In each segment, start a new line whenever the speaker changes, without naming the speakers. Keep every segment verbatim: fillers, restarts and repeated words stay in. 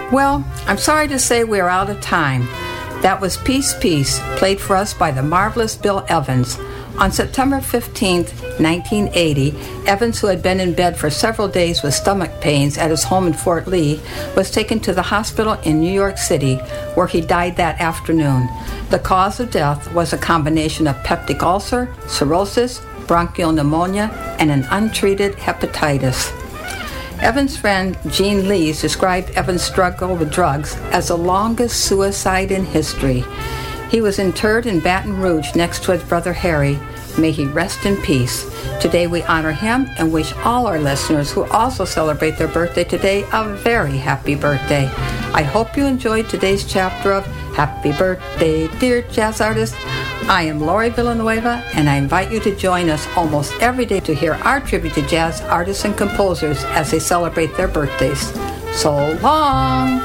Well, I'm sorry to say we're out of time. That was Peace, Peace, played for us by the marvelous Bill Evans. On September fifteenth, nineteen eighty, Evans, who had been in bed for several days with stomach pains at his home in Fort Lee, was taken to the hospital in New York City, where he died that afternoon. The cause of death was a combination of peptic ulcer, cirrhosis, bronchial pneumonia, and an untreated hepatitis. Evans' friend Gene Lees described Evans' struggle with drugs as the longest suicide in history. He was interred in Baton Rouge next to his brother Harry. May he rest in peace. Today we honor him and wish all our listeners who also celebrate their birthday today a very happy birthday. I hope you enjoyed today's chapter of Happy Birthday, Dear Jazz Artist. I am Lori Villanueva, and I invite you to join us almost every day to hear our tribute to jazz artists and composers as they celebrate their birthdays. So long!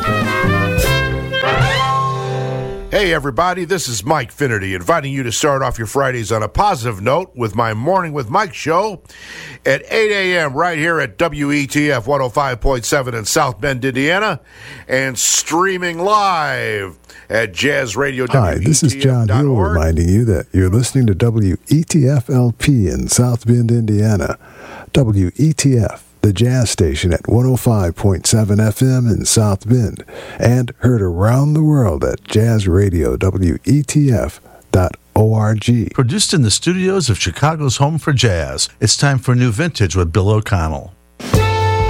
Hey everybody, this is Mike Finnerty, inviting you to start off your Fridays on a positive note with my Morning with Mike show at eight a.m. right here at W E T F one oh five point seven in South Bend, Indiana, and streaming live at Jazz Radio.
Hi, this is John Hill reminding you that you're listening to W E T F L P in South Bend, Indiana. W E T F, the jazz station at one oh five point seven F M in South Bend, and heard around the world at jazz radio W E T F dot org.
Produced in the studios of Chicago's Home for Jazz, it's time for New Vintage with Bill O'Connell.